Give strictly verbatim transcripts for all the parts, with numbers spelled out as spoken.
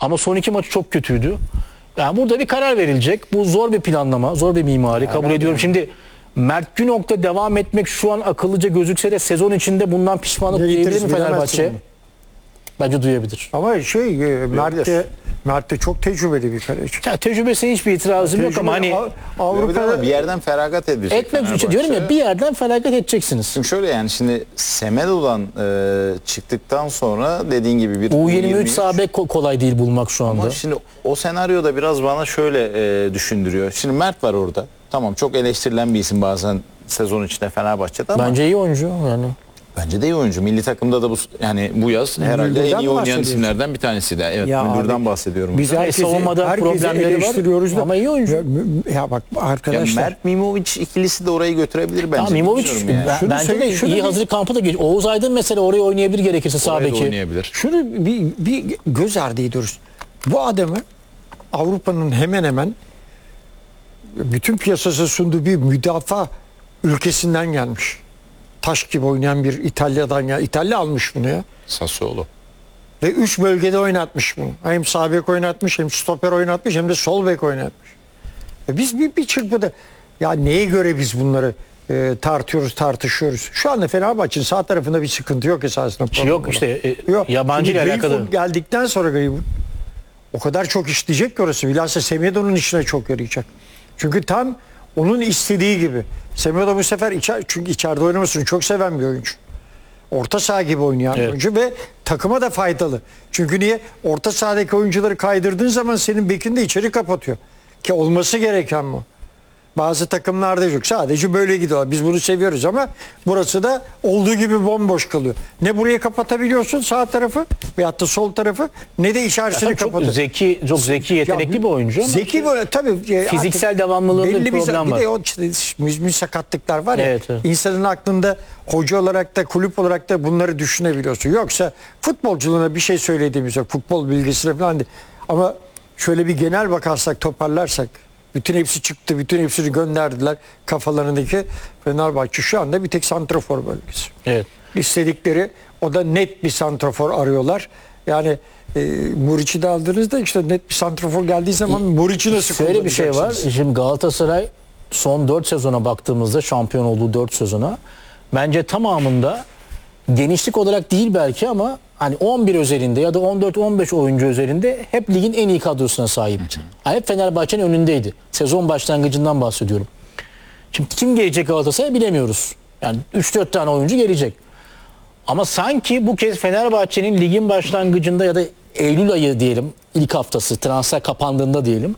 Ama son iki maçı çok kötüydü. Yani burada bir karar verilecek. Bu zor bir planlama, zor bir mimari. Ya kabul ediyorum. Yani. Şimdi Mert Günok'ta devam etmek şu an akıllıca gözükse de sezon içinde bundan pişmanlık duyabilir mi Fenerbahçe? Bence duyabilir. Ama şey Mert'te Mert'te çok tecrübeli bir kaleci. Ya tecrübesine hiçbir itirazım yok ama hani Avrupa'da bir yerden feragat edecek. Etmek için diyorum ya, bir yerden feragat edeceksiniz. Şimdi şöyle, yani şimdi Semedo'dan e, çıktıktan sonra dediğin gibi bir U yirmi üç sağ bek kolay değil bulmak şu anda. Ama şimdi o senaryoda biraz bana şöyle e, düşündürüyor. Şimdi Mert var orada. Tamam, çok eleştirilen bir isim bazen sezon içinde Fenerbahçe'de ama bence iyi oyuncu yani. Bence de iyi oyuncu. Milli takımda da bu yani bu yaz herhalde en iyi oynayan isimlerden bir tanesi de. Evet, ya Müldür'den abi, bahsediyorum. Biz herkese, savunmada problemleri var ama iyi oyuncu. Ya, ya bak arkadaşlar. Ya Mert Mimovic ikilisi de orayı götürebilir bence. Ya Mimovic yani. ben, bence de iyi hazırlık kampı da geç. Oğuz Aydın mesela oraya oynayabilir gerekirse sağ beki. Oynayabilir. Şunu bir, bir göz ardı ediyoruz. Bu adamı Avrupa'nın hemen hemen bütün piyasası sunduğu bir müdafaa ülkesinden gelmiş. Taş gibi oynayan bir İtalya'dan ya. İtalya almış bunu ya. Sassuolo. Ve üç bölgede oynatmış bunu. Hem sağ bek oynatmış, hem stoper oynatmış, hem de sol bek oynatmış. Ve biz bir, bir çırpıda ya neye göre biz bunları e, tartıyoruz, tartışıyoruz. Şu anda Fenerbahçe'nin sağ tarafında bir sıkıntı yok esasında. Yok işte e, yok. Yabancı ile alakalı. Geldikten sonra Greywood o kadar çok işleyecek ki orası. Bilhassa Semedo'nun işine çok yarayacak. Çünkü tam onun istediği gibi. Semedo bu sefer içer, çünkü içeride oynamasını çok seven bir oyuncu. Orta saha gibi oynayan evet. oyuncu ve takıma da faydalı. Çünkü niye? Orta sahadaki oyuncuları kaydırdığın zaman senin bekin de içeri kapatıyor. Ki olması gereken bu. Bazı takımlarda yok. Sadece böyle gidiyor. Biz bunu seviyoruz ama burası da olduğu gibi bomboş kalıyor. Ne burayı kapatabiliyorsun sağ tarafı veyahut da sol tarafı, ne de içerisini kapatıyor. Çok zeki, çok zeki, yetenekli ya, bir oyuncu ama zeki böyle tabii. Fiziksel devamlılığında bir problem var. Bir de o işte, müzmin sakatlıklar var ya. Evet, evet. İnsanın aklında hoca olarak da kulüp olarak da bunları düşünebiliyorsun. Yoksa futbolculuğuna bir şey söylediğimiz yok. Futbol bilgisine falan değil. Ama şöyle bir genel bakarsak, toparlarsak, bütün hepsi çıktı, bütün hepsini gönderdiler kafalarındaki. Fenerbahçe şu anda bir tek santrafor bölgesi. Evet. İstedikleri, o da net bir santrafor arıyorlar. Yani e, Muriç'i de aldığınızda işte net bir santrafor geldiği zaman Muriç'i nasıl kullanacaksınız? Şöyle bir şey var. Şimdi Galatasaray son dört sezona baktığımızda, şampiyon olduğu dört sezona, bence tamamında genişlik olarak değil belki ama hani on bir özelinde ya da on dört on beş oyuncu özelinde hep ligin en iyi kadrosuna sahipti. Yani hep Fenerbahçe'nin önündeydi. Sezon başlangıcından bahsediyorum. Şimdi kim gelecek Galatasaray'a bilemiyoruz. Yani üç dört tane oyuncu gelecek. Ama sanki bu kez Fenerbahçe'nin ligin başlangıcında ya da Eylül ayı diyelim, ilk haftası transfer kapandığında diyelim,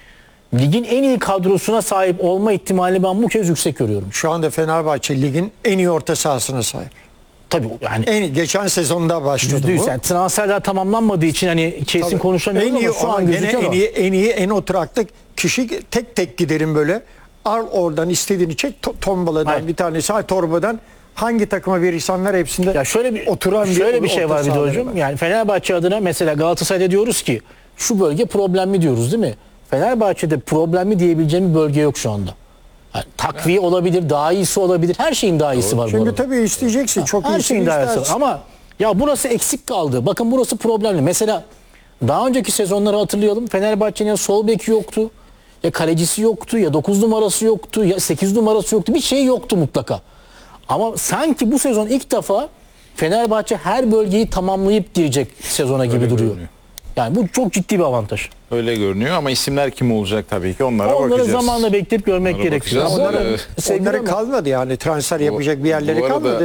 ligin en iyi kadrosuna sahip olma ihtimalini ben bu kez yüksek görüyorum. Şu anda Fenerbahçe ligin en iyi orta sahasına sahip. Tabii yani en, geçen sezonda başladı bu. Yani transferler tamamlanmadığı için hani kesin Tabii. konuşamıyorum ama şu an gözüküyor. En iyi, en iyi, en oturaklı kişi tek tek giderim böyle. Al oradan istediğini çek, to tombaladan Hayır. bir tanesi, hay torbadan hangi takıma verirsen ver hepsinde ya şöyle bir oturan şöyle bir, bir şey var bir de hocam. Yani Fenerbahçe adına mesela Galatasaray'da diyoruz ki şu bölge problemli diyoruz değil mi? Fenerbahçe'de problemli diyebileceğim bir bölge yok şu anda. Yani takviye yani. olabilir, daha iyisi olabilir. Her şeyin daha iyisi var. Çünkü tabii isteyeceksin. Ha, çok her şeyin daha iyisi var. Ama ya burası eksik kaldı. Bakın burası problemli. Mesela daha önceki sezonları hatırlayalım. Fenerbahçe'nin ya sol beki yoktu, ya kalecisi yoktu, ya dokuz numarası yoktu, ya sekiz numarası yoktu. Bir şey yoktu mutlaka. Ama sanki bu sezon ilk defa Fenerbahçe her bölgeyi tamamlayıp girecek sezona gibi Öyle duruyor. Görünüyor. Yani bu çok ciddi bir avantaj. Öyle görünüyor ama isimler kim olacak tabii ki onlara Onları bakacağız. Onları zamanla bekleyip görmek onlara gerekiyor. Onlara, onlara kalmadı yani transfer bu, yapacak bir yerleri bu arada, kalmadı.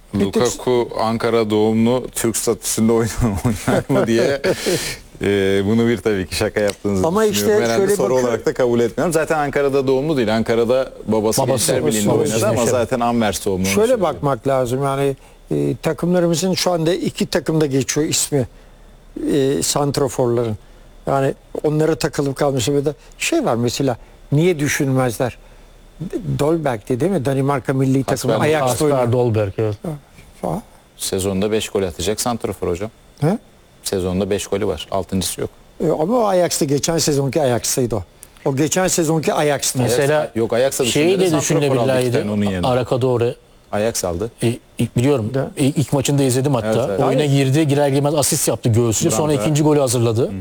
Lukaku Ankara doğumlu, Türk statüsünde oynar mı diye e, bunu bir tabii ki şaka yaptığınızı ama düşünüyorum. Işte Herhalde soru bakın, olarak da kabul etmiyorum. Zaten Ankara'da doğumlu değil. Ankara'da babası, babası Gençler Birliği'nde oynadı ama zaten Anvers doğumlu. Şöyle söylüyor. bakmak lazım yani e, takımlarımızın şu anda iki takımda geçiyor ismi e, santraforların. Yani onlara takılıp kalmışı böyle şey var mesela, niye düşünmezler? Dolberg'ti değil mi? Danimarka milli takımı Ajax'ta oynuyor. Dolberg evet. Ha. Sezonda beş gol atacak santrafor hocam. He? Sezonda beş golü var. Altıncısı yok. E, ama o Ajax'ta geçen sezonki Ajax'taydı o. O geçen sezonki Ajax'ta. Mesela yok Ajax'ta şeyi de düşünebilirlerdi. Araka doğru. Ajax aldı. E, ilk biliyorum. E, ilk maçında izledim hatta. Evet, evet. Oyuna girdi, girer girmez asist yaptı göğsüyle. Sonra ikinci golü hazırladı. Hı.